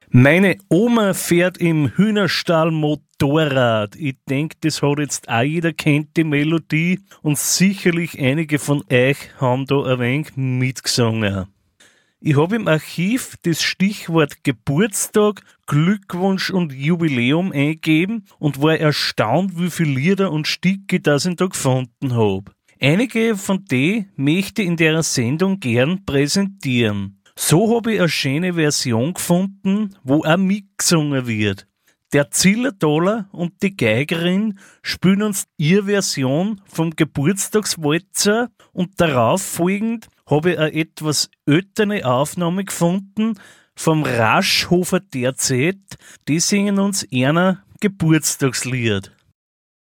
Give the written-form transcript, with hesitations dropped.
Meine Oma fährt im Hühnerstall Motorrad. Ich denke, das hat jetzt auch jeder kennt die Melodie und sicherlich einige von euch haben da ein wenig mitgesungen. Ich habe im Archiv das Stichwort Geburtstag, Glückwunsch und Jubiläum eingegeben und war erstaunt, wie viele Lieder und Stücke das ich da gefunden habe. Einige von denen möchte ich in der Sendung gern präsentieren. So habe ich eine schöne Version gefunden, wo auch mitgesungen wird. Der Zillertaler und die Geigerin spielen uns ihre Version vom Geburtstagswalzer und darauf folgend habe ich eine etwas ältere Aufnahme gefunden vom Raschhofer Terzett. Die singen uns einer Geburtstagslied.